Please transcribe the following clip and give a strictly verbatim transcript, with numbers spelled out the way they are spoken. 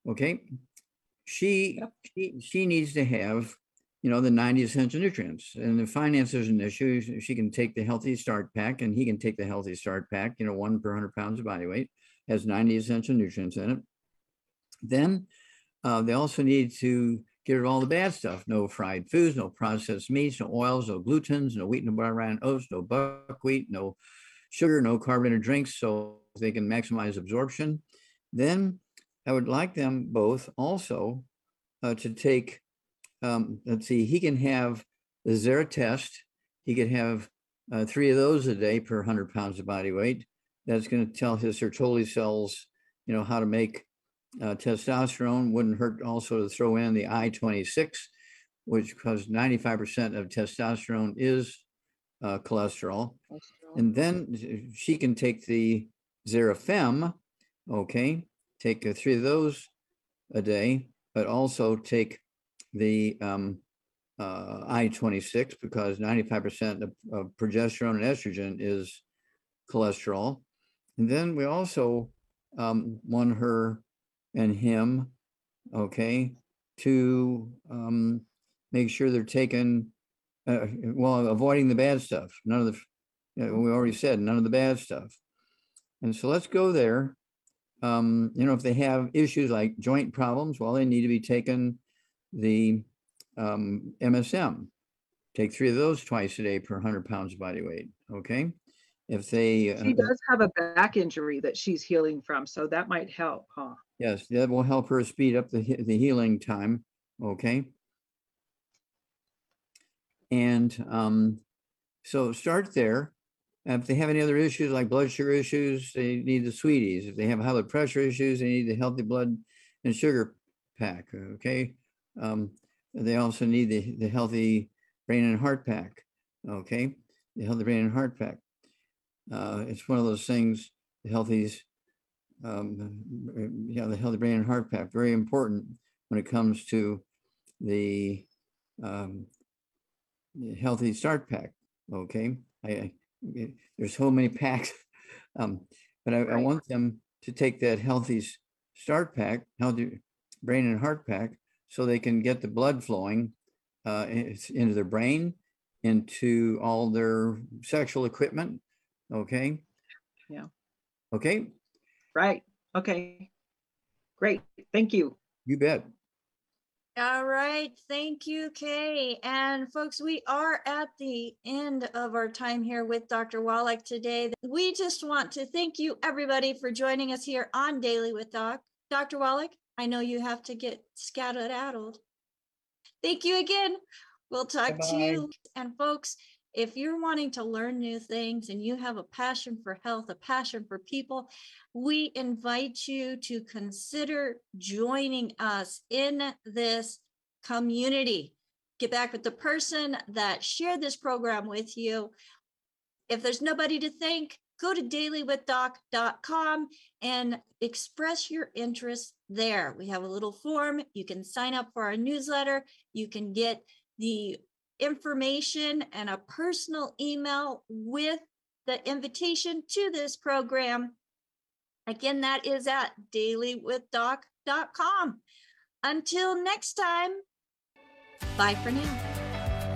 Okay. She, Yep. she, she needs to have, you know, the ninety essential nutrients, and the finance is an issue. She can take the Healthy Start Pack, and he can take the Healthy Start Pack, you know, one per hundred pounds of body weight, has ninety essential nutrients in it. Then uh, they also need to get rid of all the bad stuff. No fried foods, no processed meats, no oils, no glutens, no wheat, no bran, oats, no buckwheat, no sugar, no carbonated drinks, so they can maximize absorption. Then I would like them both also uh, to take, um, let's see, he can have the Zera test. He could have uh, three of those a day per one hundred pounds of body weight. That's going to tell his Sertoli cells, you know, how to make uh, testosterone. Wouldn't hurt also to throw in the I twenty-six, which because ninety-five percent of testosterone is uh, cholesterol. And then she can take the Xerafem, okay, take uh, three of those a day, but also take the um, uh, I twenty-six because ninety-five percent of, of progesterone and estrogen is cholesterol. And then we also um, want her and him, okay, to um, make sure they're taking, uh, well, avoiding the bad stuff. None of the, you know, we already said none of the bad stuff. And so let's go there. Um, you know, if they have issues like joint problems, well, they need to be taking the um, M S M. Take three of those twice a day per one hundred pounds of body weight. Okay. If they, uh, She does have a back injury that she's healing from, so that might help, huh? yes, that will help her speed up the, the healing time. Okay. And um, so start there. If they have any other issues like blood sugar issues, they need the sweeties. If they have high blood pressure issues, they need the healthy blood and sugar pack. Okay. Um, they also need the, the healthy brain and heart pack. Okay. The healthy brain and heart pack. Uh, it's one of those things, the healthies, um, yeah, the healthy brain and heart pack, very important when it comes to the, um, the healthy start pack. Okay. I, I there's so many packs. Um, but I, I Right. want them to take that healthy start pack, healthy brain and heart pack, so they can get the blood flowing uh, into their brain, into all their sexual equipment. Okay. Yeah. Okay. Right. Okay. Great. Thank you. You bet. All right. Thank you, Kay. And folks, we are at the end of our time here with Doctor Wallach today. We just want to thank you, everybody, for joining us here on Daily with Doc. Doctor Wallach, I know you have to get skedaddled. Thank you again. We'll talk Bye-bye. to you. And folks, if you're wanting to learn new things and you have a passion for health, a passion for people, we invite you to consider joining us in this community. Get back with the person that shared this program with you. If there's nobody to thank, go to daily with doc dot com and express your interest there. We have a little form. You can sign up for our newsletter. You can get the information and a personal email with the invitation to this program. Again, that is at daily with doc dot com. Until next time, bye for now.